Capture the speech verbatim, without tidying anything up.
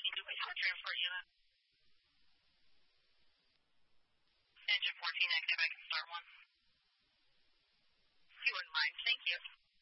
fourteen, do we have a transport unit? Engine fourteen active, I can start one. You wouldn't mind, thank you.